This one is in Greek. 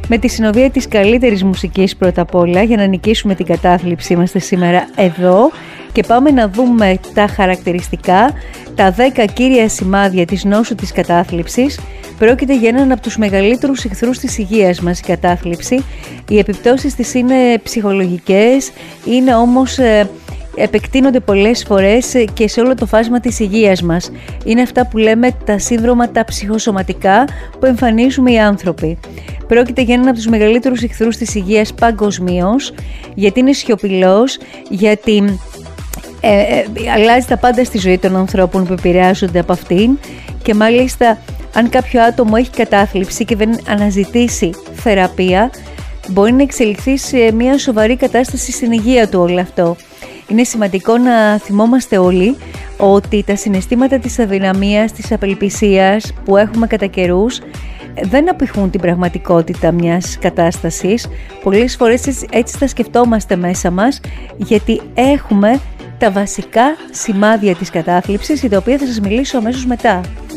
Με τη συνοδεία της καλύτερης μουσικής πρώτα απ' όλα, για να νικήσουμε την κατάθλιψη, είμαστε σήμερα εδώ και πάμε να δούμε τα χαρακτηριστικά, τα 10 κύρια σημάδια της νόσου της κατάθλιψης. Πρόκειται για έναν από τους μεγαλύτερους εχθρούς της υγείας μας η κατάθλιψη. Οι επιπτώσεις της είναι ψυχολογικές, είναι όμως επεκτείνονται πολλές φορές και σε όλο το φάσμα της υγείας μας. Είναι αυτά που λέμε τα σύνδρομα τα ψυχοσωματικά που εμφανίζουμε οι άνθρωποι. Πρόκειται για έναν από τους μεγαλύτερους εχθρούς της υγείας παγκοσμίως, γιατί είναι σιωπηλός, γιατί αλλάζει τα πάντα στη ζωή των ανθρώπων που επηρεάζονται από αυτήν και μάλιστα αν κάποιο άτομο έχει κατάθλιψη και δεν αναζητήσει θεραπεία, μπορεί να εξελιχθεί σε μια σοβαρή κατάσταση στην υγεία του όλο αυτό. Είναι σημαντικό να θυμόμαστε όλοι ότι τα συναισθήματα της αδυναμίας, της απελπισίας που έχουμε κατά καιρούς δεν απηχούν την πραγματικότητα μιας κατάστασης. Πολλές φορές έτσι τα σκεφτόμαστε μέσα μας, γιατί έχουμε τα βασικά σημάδια της κατάθλιψης, για τα οποία θα σας μιλήσω αμέσως μετά.